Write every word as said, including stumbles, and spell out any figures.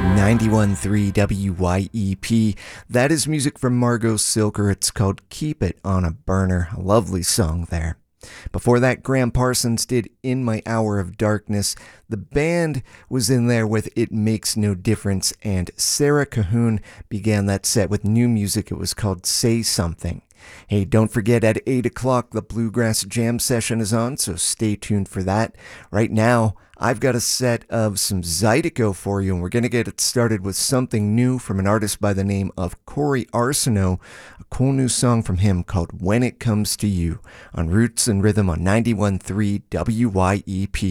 ninety-one point three W Y E P. That is music from Margot Silker. It's called Keep It on a Burner. A lovely song there. Before that, Graham Parsons did In My Hour of Darkness. The band was in there with It Makes No Difference, and Sarah Cahoon began that set with new music. It was called Say Something. Hey, don't forget at eight o'clock the Bluegrass Jam session is on, so stay tuned for that. Right now, I've got a set of some Zydeco for you, and we're going to get it started with something new from an artist by the name of Corey Arsenault, a cool new song from him called When It Comes to You on Roots and Rhythm on ninety-one point three W Y E P.